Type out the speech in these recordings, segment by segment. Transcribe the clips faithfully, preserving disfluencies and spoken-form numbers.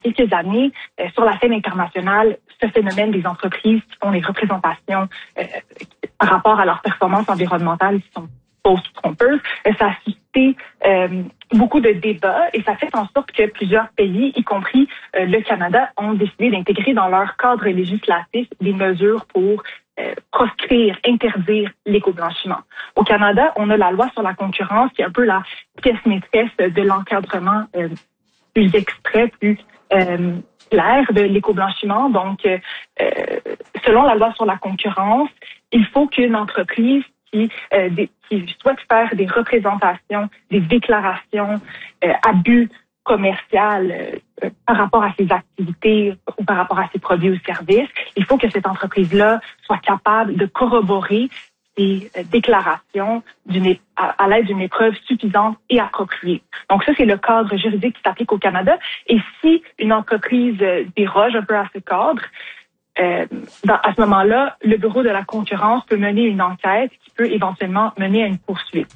quelques années, euh, sur la scène internationale, ce phénomène des entreprises qui font des représentations euh, par rapport à leur performance environnementale qui sont fausses ou trompeuses, euh, ça a suscité euh, beaucoup de débats et ça fait en sorte que plusieurs pays, y compris euh, le Canada, ont décidé d'intégrer dans leur cadre législatif des mesures pour euh, proscrire, interdire l'éco-blanchiment. Au Canada, on a la loi sur la concurrence qui est un peu la pièce maîtresse de l'encadrement euh, plus extrait, plus euh, clair de l'éco-blanchiment. Donc, euh, selon la loi sur la concurrence, il faut qu'une entreprise qui, euh, des, qui souhaite faire des représentations, des déclarations, euh, abus commercial euh, par rapport à ses activités ou par rapport à ses produits ou services, il faut que cette entreprise-là soit capable de corroborer des euh, déclarations d'une, à, à l'aide d'une épreuve suffisante et appropriée. Donc ça, c'est le cadre juridique qui s'applique au Canada. Et si une entreprise euh, déroge un peu à ce cadre, euh, dans, à ce moment-là, le Bureau de la concurrence peut mener une enquête qui peut éventuellement mener à une poursuite.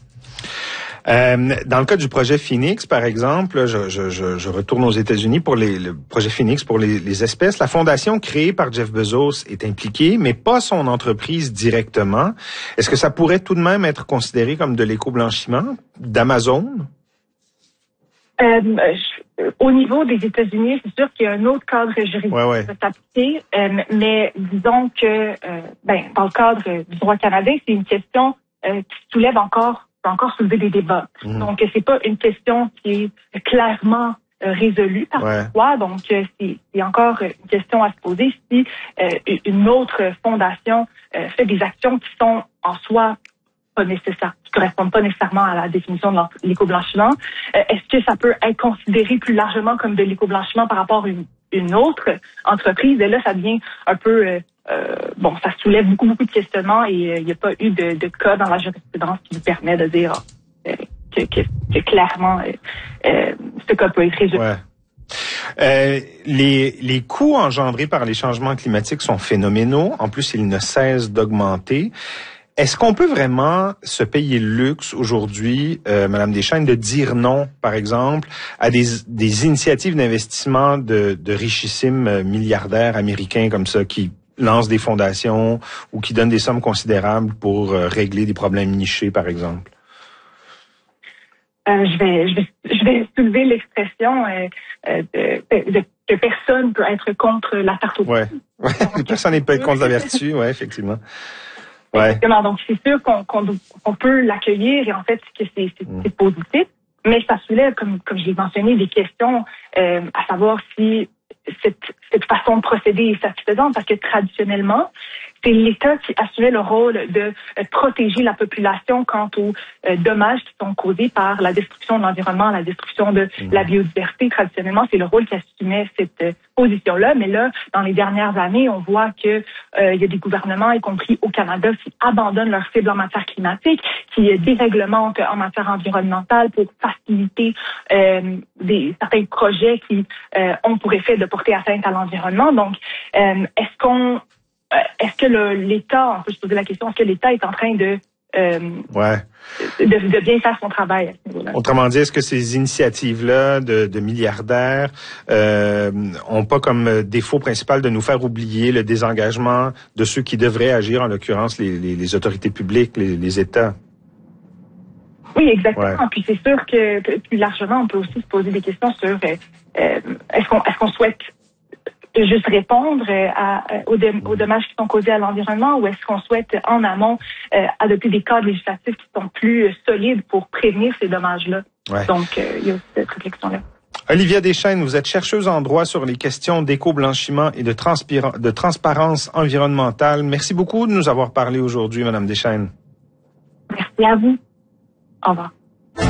Euh, dans le cas du projet Phoenix, par exemple, je, je, je, je retourne aux États-Unis pour les, le projet Phoenix pour les, les espèces. La fondation créée par Jeff Bezos est impliquée, mais pas son entreprise directement. Est-ce que ça pourrait tout de même être considéré comme de l'éco-blanchiment d'Amazon? Euh, je, au niveau des États-Unis, c'est sûr qu'il y a un autre cadre juridique ouais, ouais. qui peut s'appliquer, euh, mais disons que euh, ben, dans le cadre du droit canadien, c'est une question euh, qui soulève encore peut encore soulever des débats. Mmh. Donc, c'est pas une question qui est clairement euh, résolue par ouais. le droit. Donc, euh, c'est, c'est encore une question à se poser si euh, une autre fondation euh, fait des actions qui sont en soi pas nécessaires, qui correspondent pas nécessairement à la définition de l'éco-blanchiment. Euh, est-ce que ça peut être considéré plus largement comme de l'éco-blanchiment par rapport à une, une autre entreprise? Et là, ça devient un peu... Euh, Euh, bon, ça soulève beaucoup, beaucoup de questionnements et il euh, n'y a pas eu de, de cas dans la jurisprudence qui nous permet de dire euh, que, que, que clairement euh, euh, ce cas peut être résolu. Ouais. Euh, les, les coûts engendrés par les changements climatiques sont phénoménaux. En plus, ils ne cessent d'augmenter. Est-ce qu'on peut vraiment se payer le luxe aujourd'hui, euh, Madame Deschênes, de dire non, par exemple, à des, des initiatives d'investissement de, de richissimes milliardaires américains comme ça qui lancent des fondations ou qui donnent des sommes considérables pour euh, régler des problèmes nichés, par exemple? Euh, je vais, je vais, je vais soulever l'expression euh, de, de, de personne peut être contre la tarte aux ouais. ouais. Personne n'est peut être contre la vertu, ouais, effectivement. Ouais. Exactement. Donc c'est sûr qu'on, qu'on, qu'on peut l'accueillir et en fait que c'est, c'est, mm. c'est positif, mais ça soulève, comme, comme je l'ai mentionné, des questions euh, à savoir si cette, cette façon de procéder est satisfaisante parce que traditionnellement, c'est l'État qui assumait le rôle de euh, protéger la population quant aux euh, dommages qui sont causés par la destruction de l'environnement, la destruction de mmh. la biodiversité. Traditionnellement, c'est le rôle qui assumait cette euh, position-là. Mais là, dans les dernières années, on voit que euh, il y a des gouvernements, y compris au Canada, qui abandonnent leurs cibles en matière climatique, qui euh, déréglementent en matière environnementale pour faciliter euh, des, certains projets qui euh, ont pour effet de porter atteinte à l'environnement. Donc, euh, est-ce qu'on Est-ce que le, l'État, on peut se poser la question, est-ce que l'État est en train de, euh, ouais. de, de bien faire son travail à ce niveau-là? Autrement dit, est-ce que ces initiatives-là de, de milliardaires euh, ont pas comme défaut principal de nous faire oublier le désengagement de ceux qui devraient agir, en l'occurrence les, les, les autorités publiques, les, les États? Oui, exactement. Ouais. Puis c'est sûr que, que plus largement, on peut aussi se poser des questions sur euh, euh, est-ce qu'on est-ce qu'on souhaite de juste répondre à, à, aux, de, aux dommages qui sont causés à l'environnement ou est-ce qu'on souhaite en amont euh, adopter des cadres législatifs qui sont plus euh, solides pour prévenir ces dommages-là? Ouais. Donc, euh, il y a aussi cette réflexion-là. Olivia Deschênes, vous êtes chercheuse en droit sur les questions d'éco-blanchiment et de, transpira- de transparence environnementale. Merci beaucoup de nous avoir parlé aujourd'hui, Madame Deschênes. Merci à vous. Au revoir.